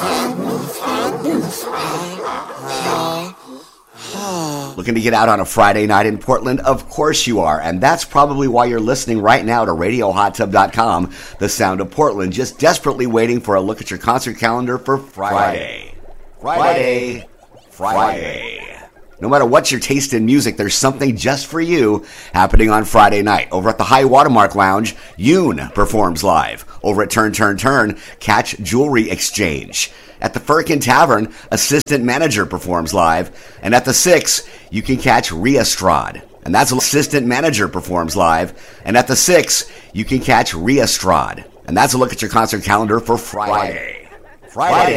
Looking to get out on a Friday night in Portland? Of course you are, and that's probably why you're listening right now to RadioHotTub.com, the sound of Portland, just desperately waiting for a look at your concert calendar for Friday. No matter what's your taste in music, there's something just for you happening on Friday night. Over at the High Watermark Lounge, Yoon performs live. Over at Turn, catch Jewelry Exchange. At the Firkin Tavern, Assistant Manager performs live. And at the Six, you can catch Riastrad. And that's Assistant Manager performs live. And at the Six, you can catch Riastrad. And that's a look at your concert calendar for Friday.